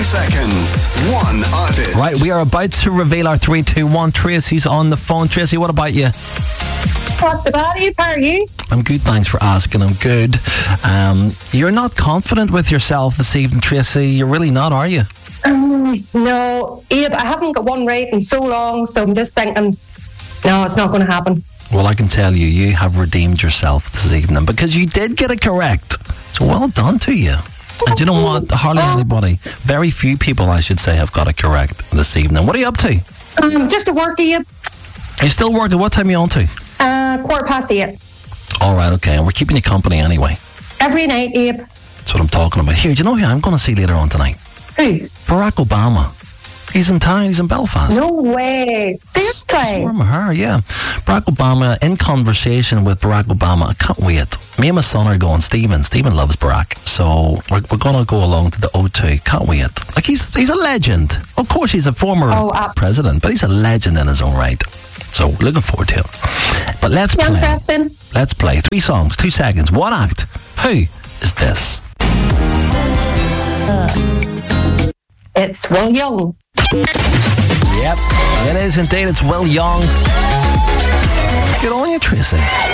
seconds. One artist. Right, we are about to reveal our 3, 2, 1. Tracy's on the phone. Tracy, what about you? What's about you? How are you? I'm good, thanks for asking. I'm good. You're not confident with yourself this evening, Tracy. You're really not, are you? No, Abe, I haven't got one right in so long, so I'm just thinking, no, it's not going to happen. Well, I can tell you, you have redeemed yourself this evening because you did get it correct. So well done to you. And you know what? Hardly anybody, very few people, I should say, have got it correct this evening. What are you up to? Just to work, Abe. Are you still working? What time are you on to? 8:15. All right, okay. And we're keeping you company anyway. Every night, Abe. That's what I'm talking about. Here, do you know who I'm going to see later on tonight? Who? Barack Obama. He's in town. He's in Belfast. No way. Seriously? Swarm of her, yeah. Barack Obama, in conversation with Barack Obama. I can't wait. Me and my son are going. Stephen loves Barack. So we're going to go along to the O2. Can't wait. Like, he's a legend. Of course, he's a former president, but he's a legend in his own right. So looking forward to it. But let's play. Interesting. Let's play. 3 songs, 2 seconds, 1 act. Who is this? It's Will Young. Yep, it is indeed. It's Will Young. Good on you, Tracy.